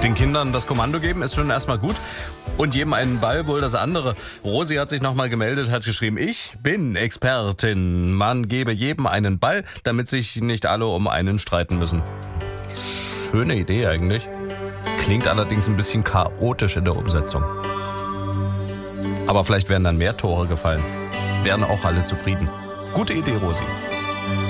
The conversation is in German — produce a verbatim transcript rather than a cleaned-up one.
Den Kindern das Kommando geben ist schon erstmal gut. Und jedem einen Ball wohl das andere. Rosi hat sich nochmal gemeldet, hat geschrieben, ich bin Expertin. Man gebe jedem einen Ball, damit sich nicht alle um einen streiten müssen. Schöne Idee eigentlich. Klingt allerdings ein bisschen chaotisch in der Umsetzung. Aber vielleicht werden dann mehr Tore gefallen. Wären auch alle zufrieden. Gute Idee, Rosi.